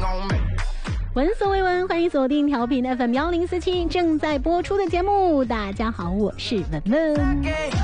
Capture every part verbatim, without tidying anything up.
闻所未闻，欢迎锁定调频 F M 一零四七正在播出的节目。大家好，我是文文。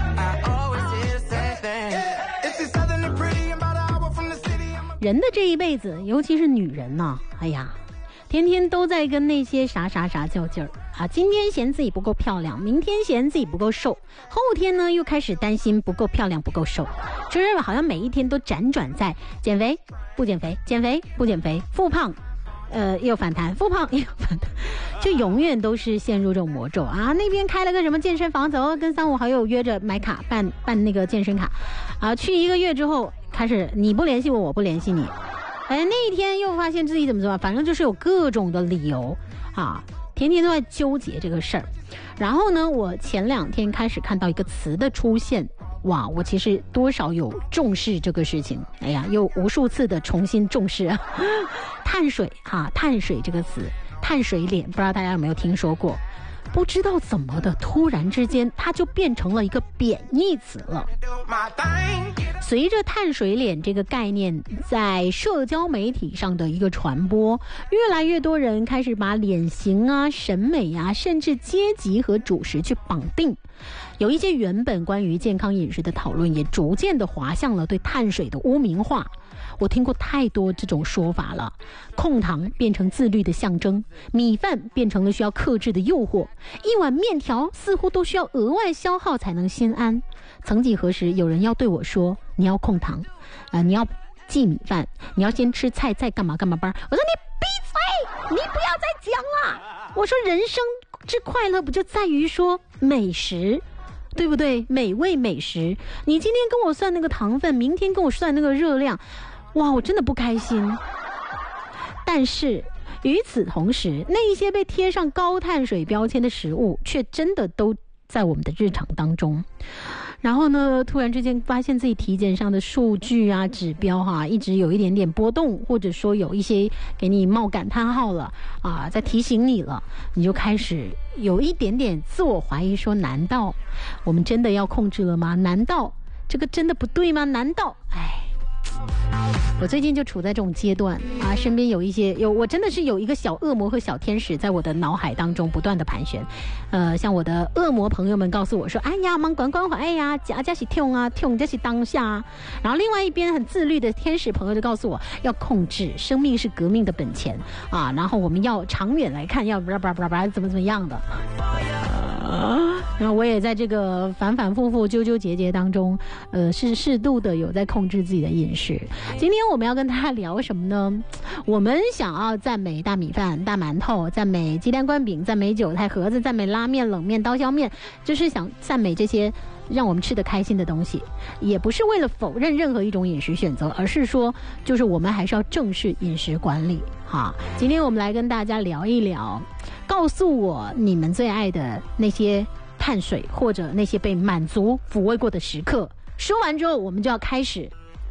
人的这一辈子，尤其是女人呢、啊，哎呀，天天都在跟那些啥啥啥较劲儿啊！今天嫌自己不够漂亮，明天嫌自己不够瘦，后天呢又开始担心不够漂亮不够瘦，就是好像每一天都辗转在减肥不减肥，减肥不减肥，复胖。呃，又反弹，复胖又反弹，就永远都是陷入这种魔咒啊！那边开了个什么健身房，走，跟三五好友约着买卡办办那个健身卡，啊，去一个月之后开始你不联系我，我不联系你，哎，那一天又发现自己怎么怎么，反正就是有各种的理由啊，天天都在纠结这个事儿。然后呢，我前两天开始看到一个词的出现。哇，我其实多少有重视这个事情，哎呀，又无数次的重新重视啊。碳水哈、啊，碳水这个词，碳水脸，不知道大家有没有听说过？不知道怎么的，突然之间它就变成了一个贬义词了。随着碳水脸这个概念在社交媒体上的一个传播，越来越多人开始把脸型啊、审美啊，甚至阶级和主食去绑定。有一些原本关于健康饮食的讨论，也逐渐的滑向了对碳水的污名化。我听过太多这种说法了，控糖变成自律的象征，米饭变成了需要克制的诱惑，一碗面条似乎都需要额外消耗才能心安。曾几何时，有人要对我说，你要控糖，呃，你要忌米饭，你要先吃菜再干嘛干嘛班。我说你闭嘴，你不要再讲了。我说人生之快乐不就在于说美食，对不对？美味美食，你今天跟我算那个糖分，明天跟我算那个热量，哇，我真的不开心。但是与此同时，那一些被贴上高碳水标签的食物却真的都在我们的日常当中。然后呢，突然之间发现自己体检上的数据啊、指标哈、啊，一直有一点点波动，或者说有一些给你冒感叹号了啊，在提醒你了，你就开始有一点点自我怀疑，说难道我们真的要控制了吗？难道这个真的不对吗？难道哎？我最近就处在这种阶段啊，身边有一些有，我真的是有一个小恶魔和小天使在我的脑海当中不断的盘旋，呃，像我的恶魔朋友们告诉我说，哎呀，忙管管哎呀，家家是痛啊，痛就是当下啊。然后另外一边很自律的天使朋友就告诉我，要控制，生命是革命的本钱啊，然后我们要长远来看，要不不不不怎么怎么样的。然后我也在这个反反复复纠纠结结当中，呃，是适度的有在控制自己的饮食。今天我们要跟大家聊什么呢？我们想要赞美大米饭、大馒头，赞美鸡蛋灌饼，赞美韭菜盒子，赞美拉面、冷面、刀削面，就是想赞美这些让我们吃得开心的东西，也不是为了否认任何一种饮食选择，而是说，就是我们还是要正视饮食管理。好，今天我们来跟大家聊一聊，告诉我你们最爱的那些碳水，或者那些被满足抚慰过的时刻。说完之后，我们就要开始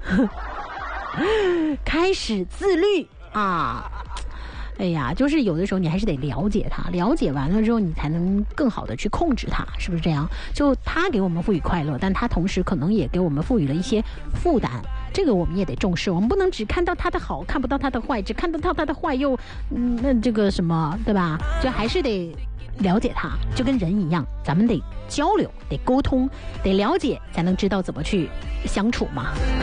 开始自律啊！哎呀，就是有的时候你还是得了解它，了解完了之后，你才能更好的去控制它，是不是这样？就它给我们赋予快乐，但它同时可能也给我们赋予了一些负担，这个我们也得重视。我们不能只看到它的好，看不到它的坏，只看到它的坏又，嗯，那这个什么，对吧？就还是得了解它，就跟人一样，咱们得交流，得沟通，得了解，才能知道怎么去相处嘛。